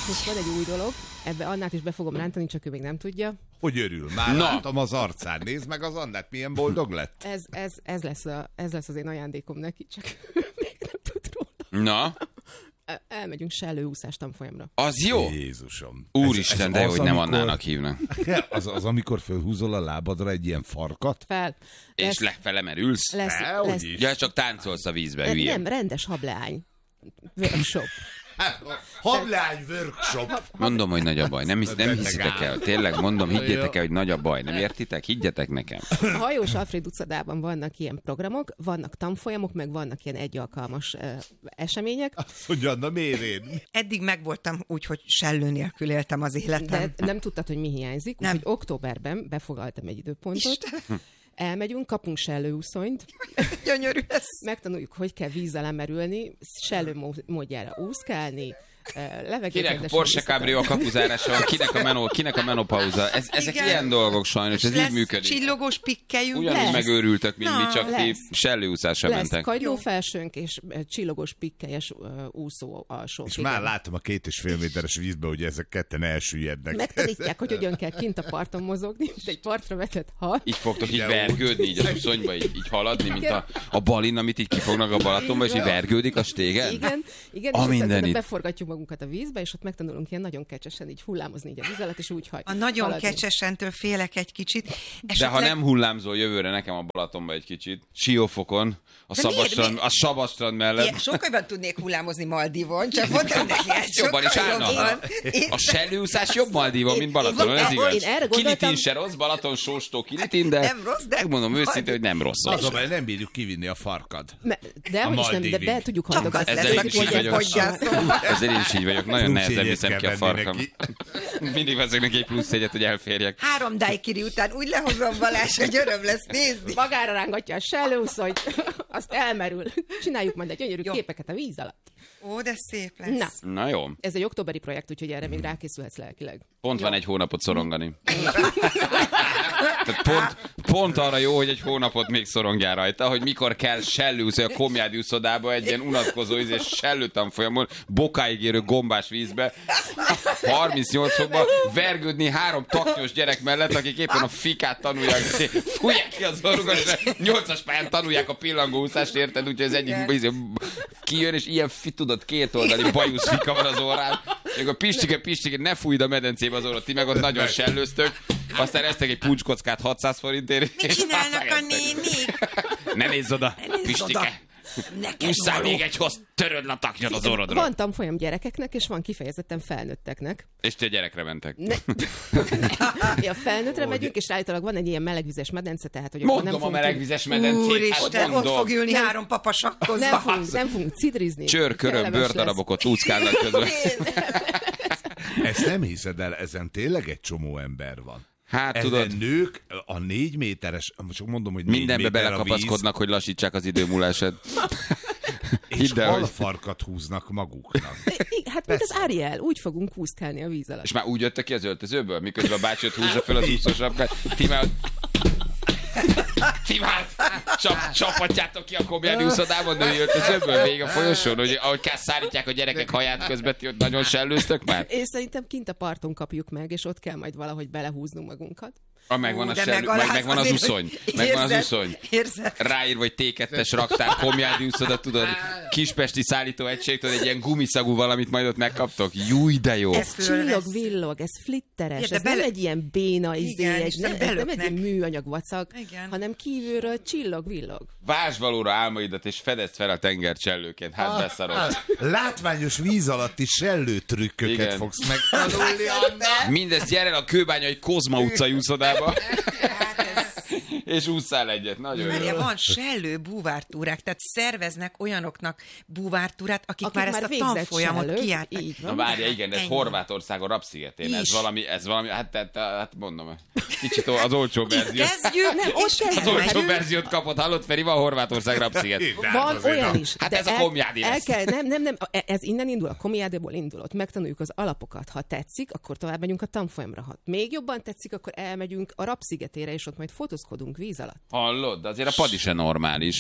most van egy új dolog, ebbe Annát is be fogom rántani, csak ő még nem tudja. Hogy örül? Már látom az arcán. Nézd meg az Annát, milyen boldog lett. Ez lesz az én ajándékom neki, csak még nem tud róla. Na? Elmegyünk sellőúszás tanfolyamra. Az jó? Jézusom. Úristen, de jó, hogy nem Annának hívnak. Az, amikor fölhúzol a lábadra egy ilyen farkat? Fel. És lefele merülsz? Lesz. Ja, csak táncolsz a vízbe, hülye. Nem, rendes hableány. Workshop. Hablány workshop. Mondom, hogy nagy a baj. Nem hiszitek el. Tényleg mondom, higgyétek el, hogy nagy a baj. Nem értitek? Higgyetek nekem. A Hajós Alfréd utcadában vannak ilyen programok, vannak tanfolyamok, meg vannak ilyen egyalkalmas események. Azt mondja, na miért én? Eddig megvoltam úgy, hogy sellő nélkül éltem az életem. De nem tudtad, hogy mi hiányzik, úgyhogy októberben befogaltam egy időpontot. Elmegyünk, kapunk sellőúszonyt. Gyönyörű ez. Megtanuljuk, hogy kell víz alá merülni, sellő módjára úszkálni, Kinek a Porsche Cabrio a kapuzárása van, kinek a menopauza. Ezek ilyen dolgok sajnos, ez így működik. Csillogós pikkelyünk. Ugyanúgy megőrültök, mint mi, csak ti sellőúszásra mentek. Lesz kagylófelsőnk és csillogós pikkelyes úszó alsó. És már látom a 2,5 méteres vízbe, hogy ezek ketten elsüllyednek. Megtanítják, hogy hogyan kell kint a parton mozogni, mint egy partra vetett hal. Így fogtok így vergődni, így az uszonyba, így haladni, mint a balin, amit így kifognak a Balatonba, és így vergődik a stégen. Igen, a és mindenit. beforgatjuk magunkat a vízbe, és ott megtanulunk ilyen nagyon kecsesen így hullámozni így a víz alatt, és úgy A nagyon kecsesentől félek egy kicsit. De ha nem hullámzol jövőre nekem a Balatonba egy kicsit, Siófokon, a Sabastrand mellett. Igen, sokkal jobban tudnék hullámozni Maldivon, csak mondtam neki, jobban is állna. A sellőúszás jobb Maldivon, mint Balatonon, ez igaz. Kilitin se rossz, Balaton sóstó Kilitin, de nem rossz, de megmondom őszintén, hogy nem rossz. Az a baj, nem bírjuk kivinni a farkad. De hogy is nem, de be tudjuk haldogatni. Ezzel én is így vagyok. Nagyon nehezen viszem ki a farkam. Mindig veszek neki egy plusz jegyet, hogy elférjek. 3 daiquiri után úgy lehozom Balázs, hogy öröm lesz nézni. Magára rángatja a sellőúszonyt, azt elmerül. Csináljuk majd egy gyönyörű képeket a víz alatt. Ó, de szép lesz. Na jó. Ez egy októberi projekt, úgyhogy erre még rákészülhetsz lelkileg. Pont van egy hónapot szorongani. Tehát pont arra jó, hogy egy hónapot még szorongjál rajta, hogy mikor kell sellőúszni a Komjádi úszodába egy ilyen unatkozó és sellőtanfolyamon, bokáig érő gombás vízbe, 38 fokban vergődni 3 taknyos gyerek mellett, akik éppen a fikát tanulják, fújják ki az orrukat, és 8-as pályán tanulják a pillangóúszást, érted? Úgyhogy az egyik kijön, és ilyen tudod, 2 oldali bajusz fika van az orrán, és a Pistike, ne fújd a medencébe az orrot, ti meg ott nagyon sellőztök, aztán eztek egy puncskockát 600 forintért. Mit csinálnak a nénik? Ne nézz oda, Pistike! Ússzál még egy hoz, töröd le a taknyod az orrodra. Van tanfolyam gyerekeknek, és van kifejezetten felnőtteknek. És ti a gyerekre mentek. A felnőttre megyünk, és állítólag van egy ilyen melegvizes medence, tehát hogy mondom nem a melegvizes medencét. Úristen, ott fog ülni 3 papa sakkozva. Nem fogunk cidrizni. Csőr, köröm, bőrdarabokat úszkálnak közben. Ezt nem hiszed el, ezen tényleg egy csomó ember van. Hát tudod, nők a 4 méteres, csak mondom, hogy 4 mindenbe méter belekapaszkodnak, hogy lassítsák az időmúlását. És halfarkat húznak maguknak. Hát mint az Ariel, úgy fogunk úszkálni a víz alatt. És már úgy jöttek ki az öltözőből, miközben a bácsi ott húzza fel az úszósapkát. Ti már csapatjátok ki a Komjádi úszodában női öltözőből még a folyosón, hogy ahogy szállítják a gyerekek haját közben, ti ott nagyon sellőztök már? Én szerintem kint a parton kapjuk meg, és ott kell majd valahogy belehúznunk magunkat. Megvan megvan az uszony. Megvan az uszony. Ráírva, hogy T2-es raktár, Komjádi úszoda, tudod, kispesti szállítóegység, tudod, egy ilyen gumiszagú valamit majd ott megkaptok. Júj, de jó. Ez csillog-villog, ez flitteres, ez nem egy ilyen béna izé, nem egy ilyen műanyag vacak, hanem kívülről csillog-villog. Vásd valóra álmaidat, és fedezd fel a tengercsellőként. Hát beszarod. Látványos víz alatti sellőtrükköket fogsz megtanulni, Anna. Mindezt gyere a Kőbányai Kozma utcai úszodába. És ússzál egyet, nagyon jó. Van sellő búvártúrák, tehát szerveznek olyanoknak búvártúrát, akik már ezt a tanfolyamot kijárták. Na várja, igen, ez Horvátországon Rapszigetén, ez valami, hát mondom, kicsit az olcsó verzió. Az olcsó verziót kapott, hallott Feri, van Horvátország Rapsziget. Van olyan is. Hát ez a Komjádi lesz. Nem, ez innen indul, a Komjádiból indul, ott megtanuljuk az alapokat. Ha tetszik, akkor tovább megyünk a tanfolyamra. Ha még jobban tetszik, akkor elmegyünk a Rapszigetére, és ott majd fotózkodunk víz alatt. Hallod? De azért a padi se normális.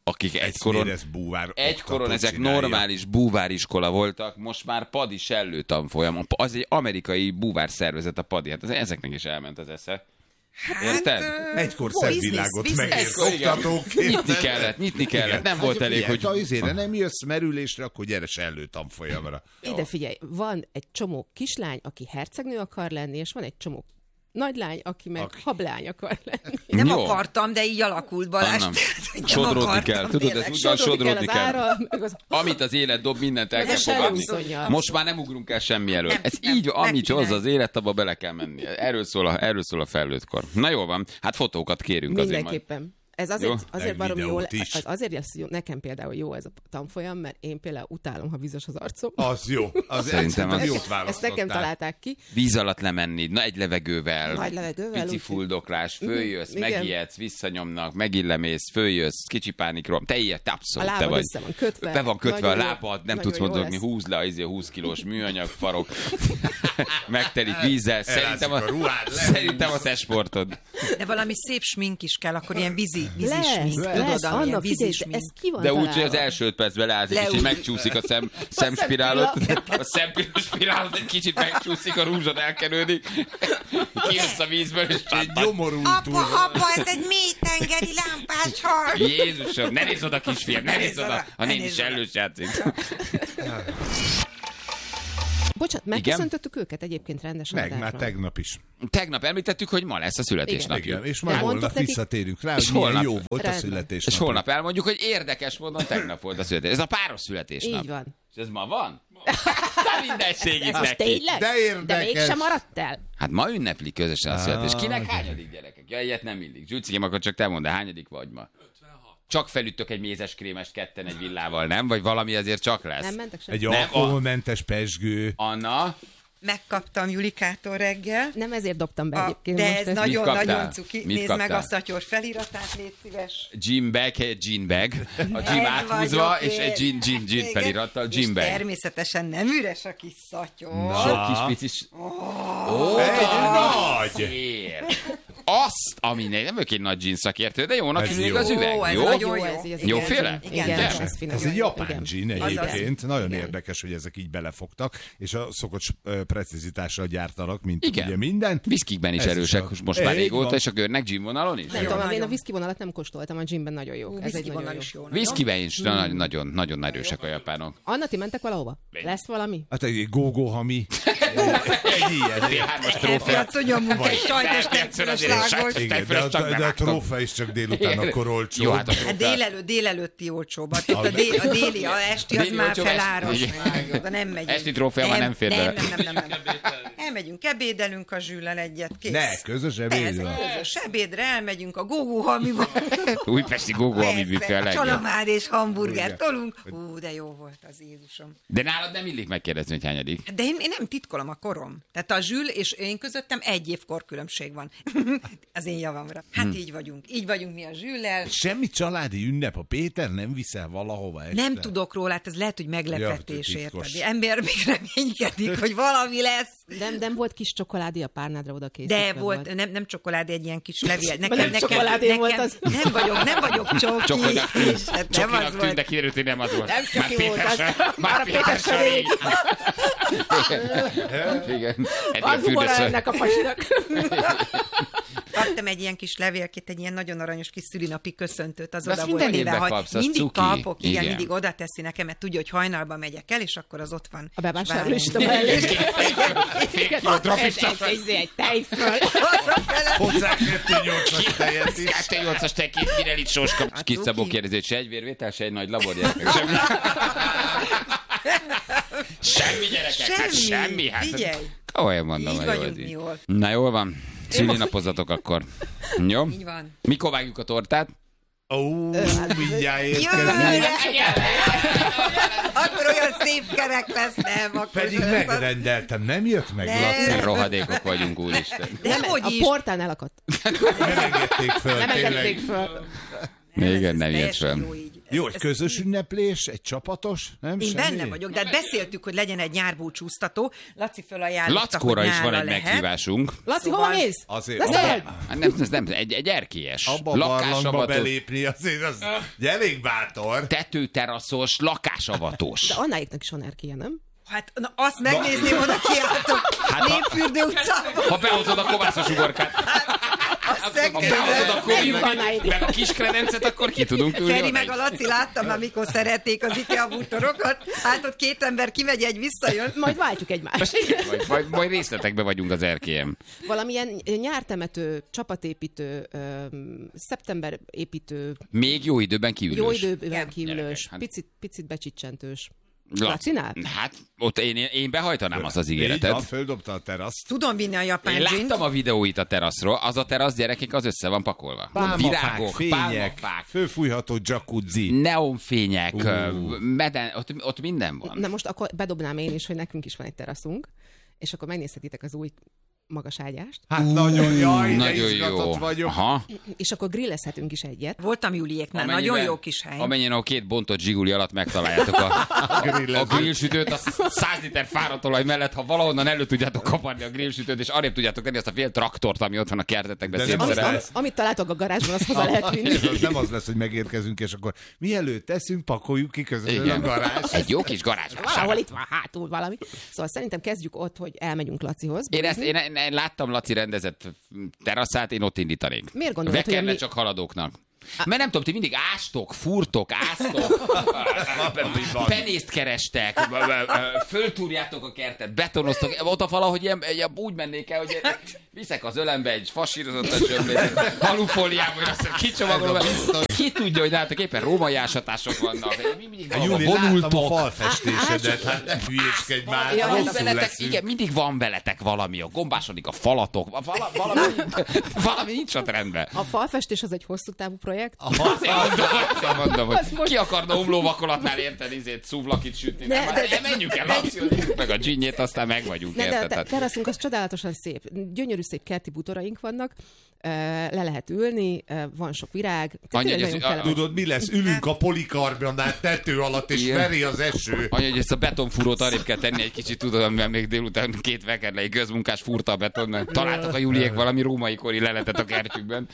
akik egykoron ezek normális búváriskola voltak, most már padi sellő tanfolyam. Az egy amerikai búvár szervezet a padi. Hát ezeknek is elment az esze. Érted? Egykor szemvilágot megért oktatók. Nyitni kellett. Nem volt elég, hogy... Ha izére nem jössz merülésre, akkor gyere sellő tanfolyamra. Ide figyelj, van egy csomó kislány, aki hercegnő akar lenni, és van egy csomó nagylány, aki meg hablány akar lenni. Nem akartam, de így alakult, Balázs. Sodródni kell, tudod, ez úgy van, sodródni kell. Amit az élet dob, mindent el kell fogadni. Most már nem ugrunk el semmi elől. Ez így, amit hozza az élet, abba bele kell menni. Erről szól a felnőttkor. Na jól van, hát fotókat kérünk azért majd. Mindenképpen. Ez azért baromi jól, azért lesz jó, nekem például jó ez a tanfolyam, mert én például utálom, ha vizes az arcom. Az jó. Szerintem jót választottál. Ezt nekem találták ki. Víz alatt lemenni, egy levegővel. Pici fuldoklás, följössz, megijedsz, visszanyomnak, megillemész, följössz, kicsi pánikról. Te ilyet, abszolút te vagy. Van kötve. Be van kötve a lábad, nem tudsz mozogni, húzd le a 20 kilós műanyag farok. Megtelik vízzel. Szerintem a te sportod. De valami szép smink is kell, akkor ilyen vízi lesz, Anna, figyelj, ez ki van de úgy, hogy az első 5 percben leázik, és így megcsúszik a szemspirálot. A szemspirálot egy kicsit megcsúszik, a rúzsod elkenődik. Kijössz a vízből, és Apa, ez egy mélytengeri lámpás hal. Jézusom, ne nézz oda, kisfiam, ne nézz oda. A néni sellős játszik. Bocsánat, megköszöntöttük őket egyébként rendesen. Már tegnap is. Tegnap említettük, hogy ma lesz a születésnapjuk. Igen, és majd holnap visszatérünk rá, hogy milyen jó volt a születésnap. És holnap elmondjuk, hogy érdekes módon tegnap volt a születésnap. Ez a páros születésnap. Így van. És ez ma van? Te mindenség itt neki. Tényleg? De érdekes. De mégsem maradt el? Hát ma ünneplik közösen a születést. Kinek hányadik gyerekek? Ja, ilyet nem illik. Zsülcikém, akkor csak te mondd, hányadik vagy ma? Csak felüttök egy mézes krémest ketten egy villával, nem? Vagy valami azért csak lesz? Nem mentek sem. Egy alkoholmentes pezsgő. Anna? Megkaptam Julikától reggel. Nem ezért dobtam be egyébként. De ez nagyon cuki. Nézd kaptál? meg a szatyor feliratát, légy szíves. Gym bag, egy gym bag. A gym áthúzva, és egy gym felirattal. Gym bag. Természetesen nem üres a kis szatyor. Sok kis picis. Nagy! Azt, ami nem ők egy nagy jeans szakértő, de jónak tűnik az üveg. Jó? Jóféle? Ez egy japán gin egyébként. Nagyon érdekes, hogy ezek így belefogtak, és a szokott precizitással gyártanak, mint ugye minden. Viszkikben is erősek most már régóta, és a görnek gin vonalon is? Nem tudom, én a viszki vonalat nem kóstoltam, a ginben nagyon jó. Ez egy nagyon jó. Viszkiben is nagyon erősek a japánok. Anna, ti mentek valahova? Lesz valami? Hát egy gógó-hami. Egy ilyen. Piacon nyomunk egy sajtos tejfölös lágot. Igen, de a trófea is csak délután akkor olcsó. Hát délelőtti olcsóban. A déli, a esti az már feláros. Nem megyünk. Esti trófea már nem fér bele. Nem. Elmegyünk, ebédelünk a Zsüllel egyet, kész. Ne, közös ebédre. Közös ebédre elmegyünk a gógóhamiba. Újpesti gógóhami büfé a legjobb. Csalamád és hamburgert tolunk. De jó volt az, Jézusom. De nálad nem illik megkérdezni, hogy hányadik. De én nem titkolom a korom. Tehát a Zsül és én közöttem 1 év korkülönbség van. Az én javamra. Hát így vagyunk mi a Zsüllel. Semmi családi ünnep, a Péter nem viszel valahova este? Nem tudok róla, hát ez lehet, hogy meglepetés érted. Ember még reménykedik, hogy valami lesz. Nem volt kis csokoládé a párnádra oda készítve? De volt, nem csokoládé, egy ilyen kis levél. Nekem volt az. Nem vagyok csoki. Csokinak tűnt, de kiderült, hogy nem az volt. Nem csoki volt az. Már a Péter söré. Igen. Van humora ennek a pasinak. Kaptam egy ilyen kis levélkét, egy ilyen nagyon aranyos kis szülinapi köszöntőt, az de oda volt téve, hogy mindig kapok, igen, mindig oda teszi nekem, mert tudja, hogy hajnalban megyek el, és akkor az ott van. A bevásárlóista mellé. Egy tejföl. Hozzá 2,8-as tejet is. 2,8-as tej, 2 ml sóska. Kis Szabó kérdezi, hogy se egy vérvétel, se egy nagy laborgyerek. Semmi gyerekek, semmi. Figyelj. Olyan mondom, így vagyunk mi jól. Na jól van. Szülinapozatok akkor. Jó? Így van. Mikor vágjuk a tortát? Mindjárt érkezik. Akkor olyan szép kerek lesz, nem? Akkor pedig megrendeltem, nem jött meg, Laci. Rohadékok vagyunk, úristen. A portán elakadt. Nem engedték föl. Nem engedték föl. Igen, nem jött föl. Jó, egy közös ünneplés, egy csapatos, nem? Én semmi? benne vagyok, de hát beszéltük, hogy legyen egy nyárbúcsúztató. Laci felajánlotta, Lackóra hogy is van egy lehet. meghívásunk. Laci, hova mész? Nem, egy erkélyes. Abba a barlangba belépni, azért az elég bátor. Tetőteraszos, lakásavatós. De Annáiknak is van erkélye, nem? Hát azt megnézném, oda kiálltok. Népfürdő utcában. Ha behozod a kovászos uborkát. Ha behozod a kovászos meg a kis kredencet, akkor ki tudunk ülni. Feri meg a Laci, láttam már, mikor szerették az IKEA bútorokat. Hát ott két ember kimegy, egy visszajön. Majd váltjuk egymást. Majd részletekbe vagyunk az erkélyem. Valamilyen nyártemető, csapatépítő, szeptemberépítő. Még jó időben kiülős. Jó időben kiülős, picit becsicsentős. Lacinál? Hát ott én behajtanám azt az ígéretet. Így van, földobta a teraszt. Tudom vinni a japán Én dzsint. láttam a videóit a teraszról, az a terasz, gyerekek, az össze van pakolva. Pálmafák, fények, fölfújható jacuzzi. Neonfények, ott minden van. Na most akkor bedobnám én is, hogy nekünk is van egy teraszunk, és akkor megnézhetitek az új magas ágyást. Hát nagyon jó. vagyok. Aha. És akkor grillezhetünk is egyet. Voltam Juliéknál, nagyon jó kis hely. Amennyien a két bontott zsiguli alatt megtaláljátok a grillsütőt, a 100 liter fáradtolaj mellett, ha valahonnan elő tudjátok kaparni a grillsütőt, és arrébb tudjátok tenni azt a fél traktort, ami ott van a kertetekben. Amit találtok a garázsban, azt haza lehet vinni. Ez nem az lesz, hogy megérkezünk, és akkor mielőtt teszünk, pakoljuk ki közösen a garázs. Egy jó kis garázs. Valahol itt van hátul valami. Szóval szerintem kezdjük ott, hogy elmegyünk Lacihoz. Én láttam Laci rendezett teraszát, én ott indítanék. Miért gondolod, hogy mi... csak haladóknak? Mert nem tudom, ti mindig ástok, furtok, áztok, penészt kerestek, föltúrjátok a kertet, betonoztok, ott valahogy ilyen, úgy mennék el, hogy viszek az ölembe egy fasírozottat zsömlét, halufóliába, hogy azt kicsomagolom. Ki tudja, hogy nálatok éppen római ásatások vannak. Júli, láttam a falfestésedet, hát ne hülyéskedj már, igen, mindig van veletek valami, a gombásodik a falatok, valami nincs ott rendben. A falfestés az egy hosszú távú projekt. Azért mondom, hogy ki akarna omlóvakolatnál érted, szúvlakit sütni. Menjünk el, Laci, meg a dzsinnyét, aztán meg vagyunk. De teraszunk az csodálatosan szép. Gyönyörű szép kerti bútoraink vannak, le lehet ülni, van sok virág. Tudod, mi lesz? Ülünk a polikarbonát tető alatt, és veri az eső. Anya, hogy ezt a betonfúrót arrébb kell tenni egy kicsit, tudom, mert még délután két vekerlei közmunkás fúrta a beton, mert találtak a Juliék valami római kori leletet a kertjükben.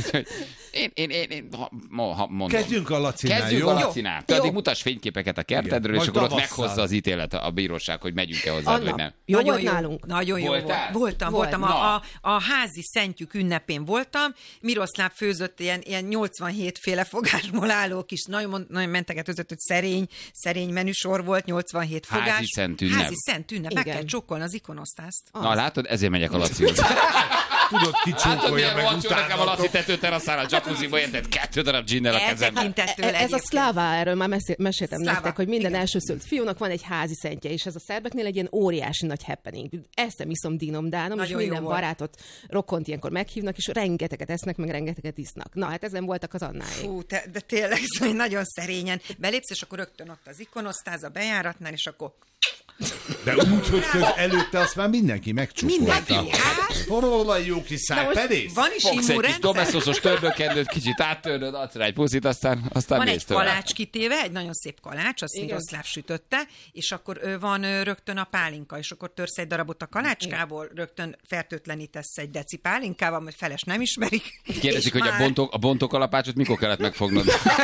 Én mondom. Kezdjünk a Lacinál, Kezdjünk jó? a Lacinál. Te addig mutass fényképeket a kertedről, és akkor ott meghozza az ítélet a bíróság, hogy megyünk-e hozzá, vagy nem. Jó volt nálunk? Nagyon jó volt. Voltam. A házi szentjük ünnepén voltam. Miroszláv főzött ilyen 87 féle fogásból álló kis, nagyon mentegetőzött, hogy szerény menüsor volt, 87 fogás. Házi szent ünnep. Házi szent ünnep. Meg kell csokkolni az ikonosztászt. Na látod, ezért megyek a Lacihoz. Tudod, ki csókolja meg utána. A Laci tetőteraszára, a jacuzziba érted 2 darab gin-nel a kezemben. Ez a szláva, erről már meséltem nektek, hogy minden elsőszült fiúnak van egy házi szentje, és ez a szerbeknél egy ilyen óriási nagy happening. Eszem, iszom, dínom, dánom, és minden barátot, rokkont ilyenkor meghívnak, és rengeteget esznek, meg rengeteget isznak. Na, hát ezen voltak az Annáik. Fú, de tényleg nagyon szerényen. Belépsz, és akkor rögtön ott az ikonosztáz a bejáratnál, és akkor... De úgy, hogy előtte azt már mindenki megcsúfolta. Valami jó kis szájperész. Van is immunrendszer. Fogsz egy kis domeszoszos törbökendőt, kicsit áttörnöd, adsz rá egy puszit, aztán van egy kalács kitéve, egy nagyon szép kalács, azt Miroszláv sütötte, és akkor van rögtön a pálinka, és akkor törsz egy darabot a kalácskából, rögtön fertőtlenítesz egy deci pálinkával, mert feles nem ismerik. Kérdezik, hogy a bontókalapácsot mikor kellett megfognod?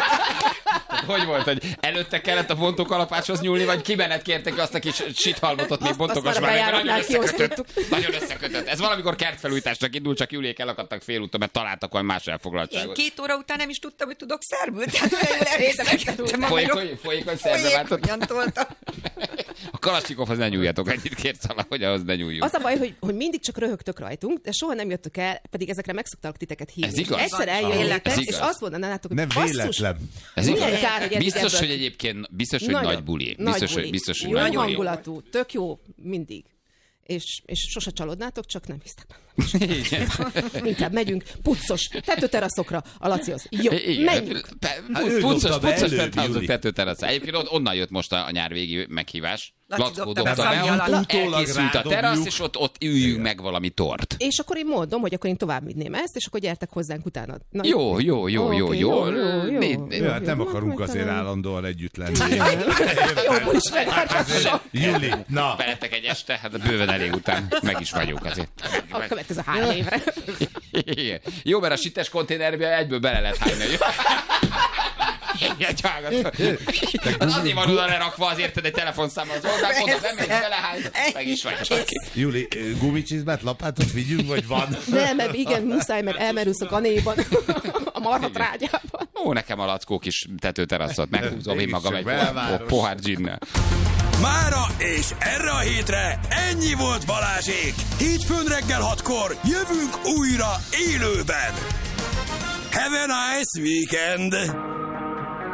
Hogy volt, hogy előtte kellett a bontókalapácshoz nyúlni, vagy kimenet kértek azt a kis sithalmotot még bontokas már, nagyon összekötött. Ez valamikor kertfelújításnak indult, csak Juliék elakadtak félúton, mert találtak valami más elfoglaltságot. Én 2 óra után nem is tudtam, hogy tudok szerbül, tehát olyan folyékony szerbe váltott. A Kalasnyikovhoz ne nyúljatok, ennyit kérsz alá, hogy ahhoz ne nyúljunk. Az a baj, hogy mindig csak röhögtök rajtunk, de soha nem jöttök el, pedig ezekre megszoktak titeket hívni. Ez igaz? Egyszer eljöttek, és azt mondanátok, hogy nem véletlen. Ez igaz. Biztos, hogy egyébként, biztos, hogy nagy buli. Biztos, hogy nagy hangulatú, tök jó, mindig. És sose csalódnátok, csak nem hisztek benne. Inkább megyünk puccos tetőteraszokra a Lacihoz. Jó, menjünk. Puccos tetőterasz. Egyébként onnan jött most a nyár végi meghívás. Lackó dobta be, elkészült a terasz, és ott üljünk meg valami tort. És akkor én mondom, hogy akkor én tovább vinném ezt, és akkor gyertek hozzánk utána. Jó. Nem akarunk azért állandóan együtt lenni. Jobban is megvártása. Júli, na. Veletek egy este, hát bőven elég után meg is vagyunk azért. A következő 3 évre. Jó, mert a sites konténerbe egyből bele lehet hányni. Azért van oda lerakva, azért egy telefonszámmal az oldalt, oda bemegy, belehány, meg is vagy. Júli, gumicsizmát, lapátot vigyünk, vagy van? Nem, mert igen, muszáj, mert elmerülsz a kanéban, a marhatrágyában. Ó, nekem a Lackó kis tetőteraszot, meghúzom én magam egy pohár ginnel. Mára és erre a hétre ennyi volt Balázsék. Hétfőn reggel 6-kor jövünk újra élőben. Have a nice weekend!